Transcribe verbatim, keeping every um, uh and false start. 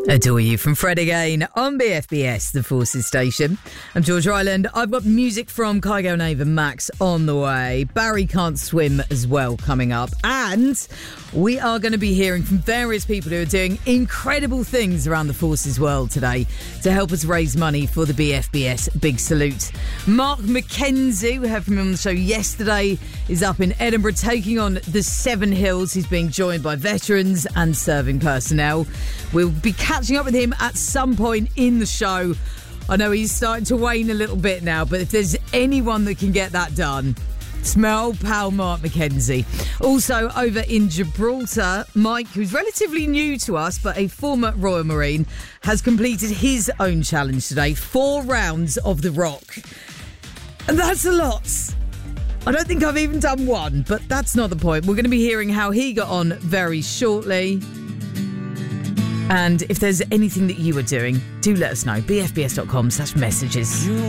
Adore You from Fred again on B F B S, the Forces Station. I'm George Ryland. I've got music from Kygo and Ava Max on the way. Barry Can't Swim as well coming up. And we are going to be hearing from various people who are doing incredible things around the Forces world today to help us raise money for the B F B S Big Salute. Mark McKenzie, we heard from him on the show yesterday, is up in Edinburgh taking on the Seven Hills. He's being joined by veterans and serving personnel. We'll be catching up with him at some point in the show. I know he's starting to wane a little bit now, but if there's anyone that can get that done, it's my old pal Mark McKenzie. Also over in Gibraltar, Mike, who's relatively new to us but a former Royal Marine, has completed his own challenge today. Four rounds of the Rock. And that's a lot. I don't think I've even done one, but that's not the point. We're going to be hearing how he got on very shortly. And if there's anything that you are doing, do let us know. b f b s dot com slash messages.